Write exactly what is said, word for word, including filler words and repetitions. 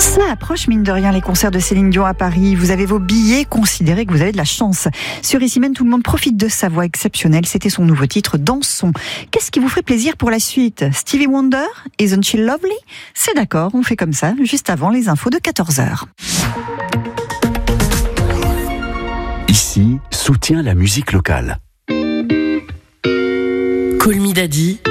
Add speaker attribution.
Speaker 1: Ça approche mine de rien les concerts de Céline Dion à Paris. Vous avez vos billets, considérez que vous avez de la chance. Sur Ici Même, tout le monde profite de sa voix exceptionnelle. C'était son nouveau titre, Dansons. Qu'est-ce qui vous ferait plaisir pour la suite? Stevie Wonder? Isn't she lovely? C'est d'accord, on fait comme ça, juste avant les infos de quatorze heures.
Speaker 2: Ici, soutient la musique locale.
Speaker 3: Call Me Daddy